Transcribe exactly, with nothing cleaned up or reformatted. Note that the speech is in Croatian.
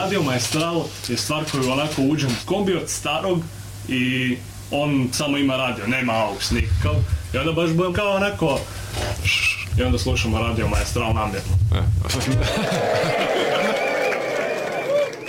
Radio Maestral je stvar koju onako uđem u kombi od starog i on samo ima radio, nema aux nikakav. I onda baš budem kao onako i onda slušamo Radio Maestral namjerno.